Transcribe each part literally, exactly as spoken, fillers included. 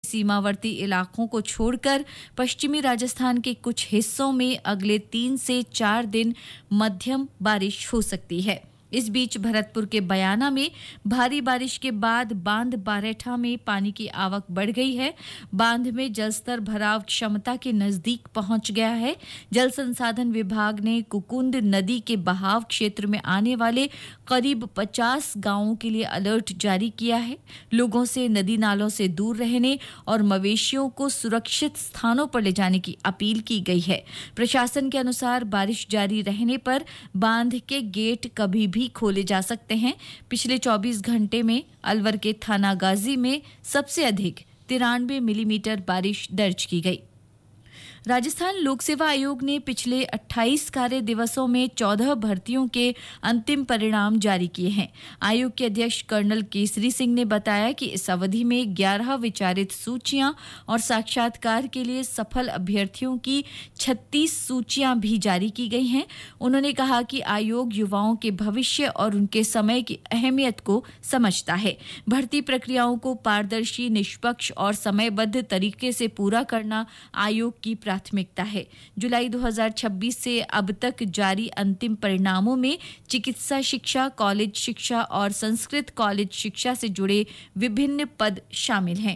सीमावर्ती इलाकों को छोड़कर पश्चिमी राजस्थान के कुछ हिस्सों में अगले तीन से चार दिन मध्यम बारिश हो सकती है। इस बीच भरतपुर के बयाना में भारी बारिश के बाद बांध बारेठा में पानी की आवक बढ़ गई है। बांध में जलस्तर भराव क्षमता के नजदीक पहुंच गया है। जल संसाधन विभाग ने कुकुंद नदी के बहाव क्षेत्र में आने वाले करीब पचास गांवों के लिए अलर्ट जारी किया है। लोगों से नदी नालों से दूर रहने और मवेशियों को सुरक्षित स्थानों पर ले जाने की अपील की गई है। प्रशासन के अनुसार बारिश जारी रहने पर बांध के गेट कभी भी खोले जा सकते हैं। पिछले चौबीस घंटे में अलवर के थाना गाजी में सबसे अधिक तिरानवे मिलीमीटर बारिश दर्ज की गई। राजस्थान लोक सेवा आयोग ने पिछले अट्ठाईस कार्य दिवसों में चौदह भर्तियों के अंतिम परिणाम जारी किए हैं। आयोग के अध्यक्ष कर्नल केसरी सिंह ने बताया कि इस अवधि में ग्यारह विचारित सूचियां और साक्षात्कार के लिए सफल अभ्यर्थियों की छत्तीस सूचियां भी जारी की गई हैं। उन्होंने कहा कि आयोग युवाओं के भविष्य और उनके समय की अहमियत को समझता है। भर्ती प्रक्रियाओं को पारदर्शी, निष्पक्ष और समयबद्ध तरीके से पूरा करना आयोग की प्राथमिकता है। जुलाई दो हज़ार छब्बीस से अब तक जारी अंतिम परिणामों में चिकित्सा शिक्षा, कॉलेज शिक्षा और संस्कृत कॉलेज शिक्षा से जुड़े विभिन्न पद शामिल हैं।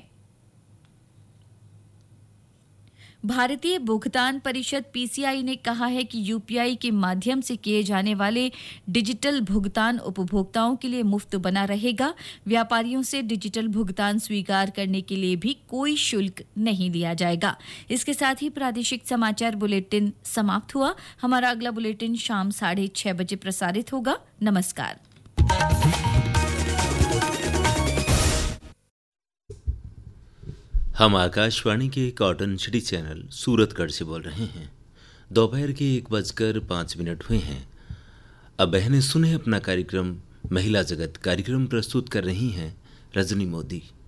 भारतीय भुगतान परिषद पीसीआई ने कहा है कि यूपीआई के माध्यम से किए जाने वाले डिजिटल भुगतान उपभोक्ताओं के लिए मुफ्त बना रहेगा। व्यापारियों से डिजिटल भुगतान स्वीकार करने के लिए भी कोई शुल्क नहीं लिया जाएगा। इसके साथ ही प्रादेशिक समाचार बुलेटिन समाप्त हुआ। हमारा अगला बुलेटिन शाम साढ़े छह बजे प्रसारित होगा। नमस्कार। हम आकाशवाणी के कॉटन सिटी चैनल सूरतगढ़ से बोल रहे हैं। दोपहर के एक बजकर पाँच मिनट हुए हैं। अब बहनें सुने अपना कार्यक्रम महिला जगत। कार्यक्रम प्रस्तुत कर रही हैं रजनी मोदी।